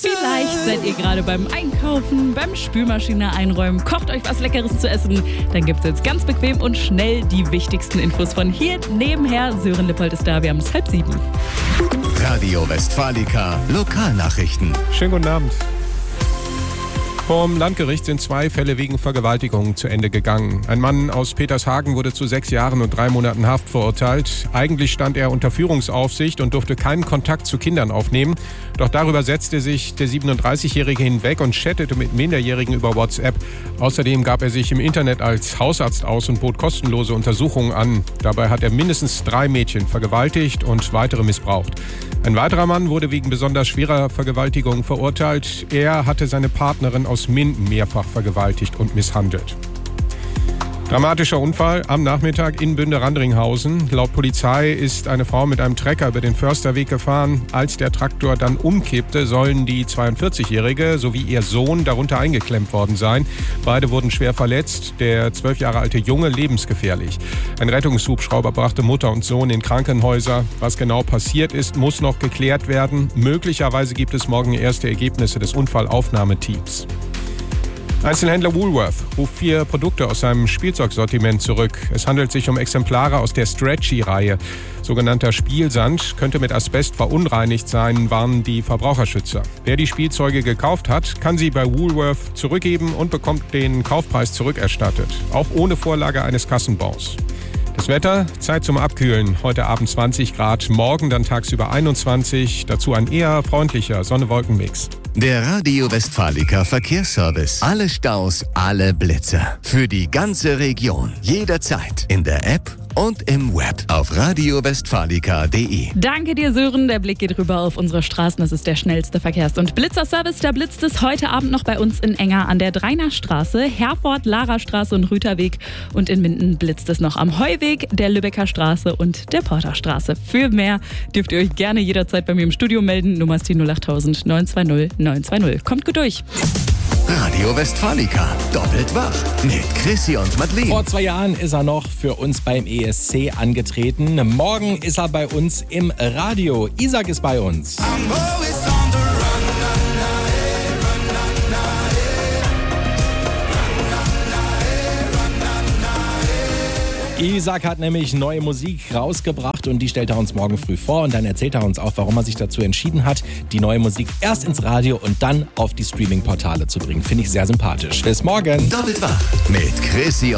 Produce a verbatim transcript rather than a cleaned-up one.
Vielleicht seid ihr gerade beim Einkaufen, beim Spülmaschine einräumen, kocht euch was Leckeres zu essen. Dann gibt's jetzt ganz bequem und schnell die wichtigsten Infos von hier nebenher. Sören Lippold ist da, wir haben es halb sieben. Radio Westfalica Lokalnachrichten. Schönen guten Abend. Vom Landgericht sind zwei Fälle wegen Vergewaltigung zu Ende gegangen. Ein Mann aus Petershagen wurde zu sechs Jahren und drei Monaten Haft verurteilt. Eigentlich stand er unter Führungsaufsicht und durfte keinen Kontakt zu Kindern aufnehmen. Doch darüber setzte sich der siebenunddreißigjährige hinweg und chattete mit Minderjährigen über WhatsApp. Außerdem gab er sich im Internet als Hausarzt aus und bot kostenlose Untersuchungen an. Dabei hat er mindestens drei Mädchen vergewaltigt und weitere missbraucht. Ein weiterer Mann wurde wegen besonders schwerer Vergewaltigung verurteilt. Er hatte seine Partnerin aus Minden mehrfach vergewaltigt und misshandelt. Dramatischer Unfall am Nachmittag in Bünde-Randringhausen. Laut Polizei ist eine Frau mit einem Trecker über den Försterweg gefahren. Als der Traktor dann umkippte, sollen die zweiundvierzigjährige sowie ihr Sohn darunter eingeklemmt worden sein. Beide wurden schwer verletzt. Der zwölf Jahre alte Junge lebensgefährlich. Ein Rettungshubschrauber brachte Mutter und Sohn in Krankenhäuser. Was genau passiert ist, muss noch geklärt werden. Möglicherweise gibt es morgen erste Ergebnisse des Unfallaufnahmeteams. Einzelhändler Woolworth ruft vier Produkte aus seinem Spielzeugsortiment zurück. Es handelt sich um Exemplare aus der Stretchy-Reihe. Sogenannter Spielsand könnte mit Asbest verunreinigt sein, warnen die Verbraucherschützer. Wer die Spielzeuge gekauft hat, kann sie bei Woolworth zurückgeben und bekommt den Kaufpreis zurückerstattet. Auch ohne Vorlage eines Kassenbons. Das Wetter, Zeit zum Abkühlen. Heute Abend zwanzig Grad, morgen dann tagsüber einundzwanzig. Dazu ein eher freundlicher Sonne-Wolken-Mix. Der Radio Westfalica Verkehrsservice. Alle Staus, alle Blitzer. Für die ganze Region. Jederzeit. In der App und im Web auf radio westfalica punkt de. Danke dir, Sören. Der Blick geht rüber auf unsere Straßen. Das ist der schnellste Verkehrs- und Blitzerservice. Da blitzt es heute Abend noch bei uns in Enger an der Dreinerstraße, Herford, Larastraße und Rüterweg. Und in Minden blitzt es noch am Heuweg, der Lübecker Straße und der Porterstraße. Für mehr dürft ihr euch gerne jederzeit bei mir im Studio melden. Nummer ist die null acht null null neun zwei null neun zwei null. Kommt gut durch. Radio Westfalica. Doppelt wach. Mit Chrissy und Madeleine. Vor zwei Jahren ist er noch für uns beim E S C angetreten. Morgen ist er bei uns im Radio. Isaac ist bei uns. Isaac hat nämlich neue Musik rausgebracht und die stellt er uns morgen früh vor und dann erzählt er uns auch, warum er sich dazu entschieden hat, die neue Musik erst ins Radio und dann auf die Streaming-Portale zu bringen. Finde ich sehr sympathisch. Bis morgen. Doppelt wach mit Chrissy und